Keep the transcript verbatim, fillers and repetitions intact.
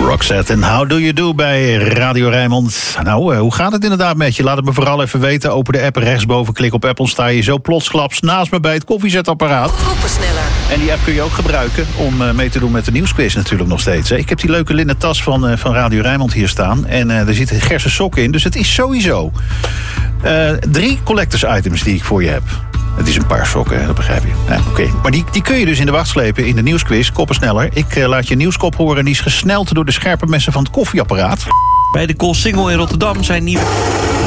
Roxette en How Do You Do bij Radio Rijnmond. Nou, uh, hoe gaat het inderdaad met je? Laat het me vooral even weten. Open de app rechtsboven, klik op Apple, sta je zo plotsklaps naast me bij het koffiezetapparaat. Koppensneller. En die app kun je ook gebruiken om uh, mee te doen met de nieuwsquiz natuurlijk nog steeds. Hè. Ik heb die leuke linnen tas van, uh, van Radio Rijnmond hier staan. En uh, er zitten gerse sokken in, dus het is sowieso uh, drie collectors items die ik voor je heb. Het is een paar sokken, dat begrijp je. Ja, Oké, okay. Maar die, die kun je dus in de wacht slepen in de nieuwsquiz. Koppensneller. Ik uh, laat je nieuwskop horen en die is gesneld door de scherpe messen van het koffieapparaat. Bij de Koolsingel in Rotterdam zijn nieuwe...